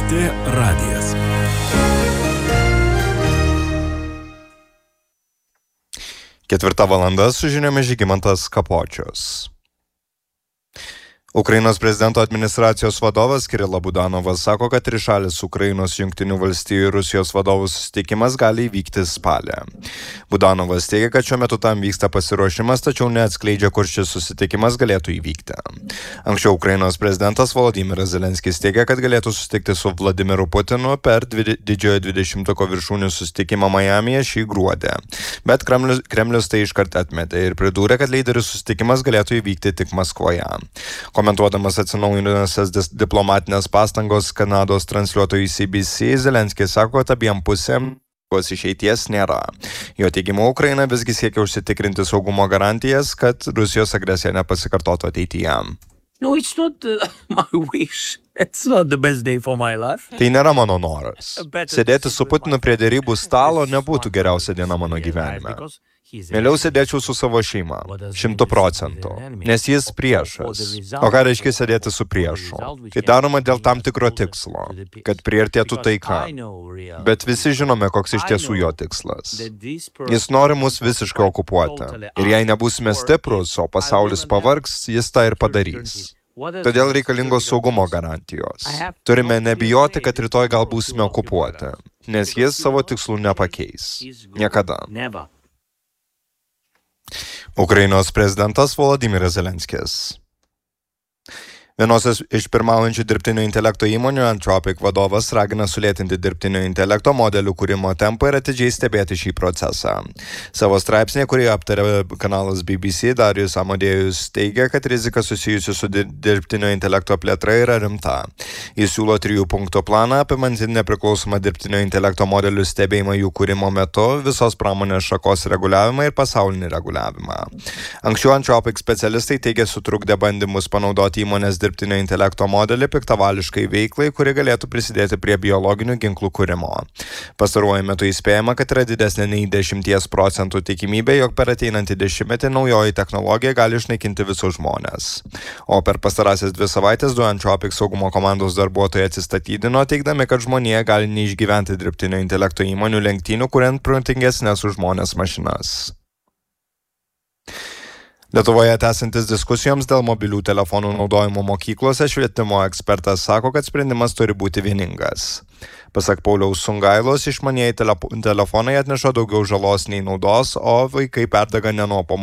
LRT radijas. Ketvirta valanda su žiniomis Žygimantas Kapočius. Ukrainos prezidento administracijos vadovas Kirilas Budanovas sako, kad trišalis Ukrainos, Jungtinių valstijų ir Rusijos vadovų susitikimas gali įvykti spalį. Budanovas teigia, kad šiuo metu tam vyksta pasiruošimas, tačiau neatskleidžia, kur šis susitikimas galėtų įvykti. Anksčiau Ukrainos prezidentas Volodymyras Zelenskis teigia, kad galėtų susitikti su Vladimiru Putinu per didžiojo 20-ko viršūnių susitikimą Majamyje šį gruodį. Bet Kremlius tai iškart atmetė ir pridūrė, kad lyderių susitikimas galėtų įvykti tik Maskvoje. Komentuodamas atsinaujinusias diplomatinės pastangos Kanados transliuotojui CBC, Zelenskis sako, kad abiem pusėm išeities nėra. Jo teigimu, Ukraina visgi siekia užsitikrinti saugumo garantijas, kad Rusijos agresija nepasikartotų ateityje. No, it's not my wish. It's not the best day for my life. Tai nėra mano noras. Sėdėti su Putinu prie derybų stalo nebūtų geriausia diena mano gyvenime. Mieliau sėdėčiau su savo šeima, 100%, nes jis priešas. O ką reiškia sėdėti su priešu? Tai daroma dėl tam tikro tikslo, kad priartėtų taika. Bet visi žinome, koks iš tiesų jo tikslas. Jis nori mus visiškai okupuoti. Ir jei nebūsime stiprus, o pasaulis pavargs, jis tą ir padarys. Todėl reikalingos saugumo garantijos. Turime nebijoti, kad rytoj gal būsime okupuoti, nes jis savo tikslų nepakeis. Niekada. Ukrainos prezidentas Volodymyras Zelenskis. Vienos iš pirmaujančių dirbtinio intelekto įmonių Anthropic vadovas ragina sulėtinti dirbtinio intelekto modelių kūrimo tempą ir atidžiai stebėti šį procesą. Savo straipsnėje, kurį aptarė kanalas BBC, Darius Amodėjus teigia, kad rizika susijusi su dirbtinio intelekto plėtra yra rimta. Jis siūlo 3 punktų planą, apimantį nepriklausomą dirbtinio intelekto modelių stebėjimą jų kūrimo metu, visos pramonės šakos reguliavimą ir pasaulinį reguliavimą. Anksčiau Anthropic specialistai teigia sutrukdę bandymus panaudoti įmonės dirbtinio intelekto modelį piktavališkai veiklai, kuri galėtų prisidėti prie biologinių ginklų kūrimo. Pastaruoju metu įspėjama, kad yra didesnė nei 10% tikimybė, jog per ateinantį dešimtmetį naujoji technologija gali išnaikinti visus žmones. O per pastarąsias 2 savaitės 2 Anthropic saugumo komandos darbuotojai atsistatydino, teigdami, kad žmonija gali neišgyventi dirbtinio intelekto įmonių lenktynių, kuriant protingesnes už žmones mašinas. Lietuvoje tęsiantis diskusijoms dėl mobilių telefonų naudojimo mokyklose, švietimo ekspertas sako, kad sprendimas turi būti vieningas. Pasak Pauliaus Sungailos, išmanieji telefonai atneša daugiau žalos nei naudos, o vaikai perdega ne nuo pamokų.